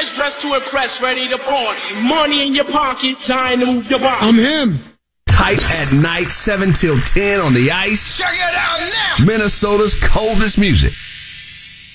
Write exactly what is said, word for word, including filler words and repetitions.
fresh, dressed to impress, ready to party. Money in your pocket, time to move your body. I'm him. Tight at night, seven till ten on the ice. Check it out now. Minnesota's coldest music.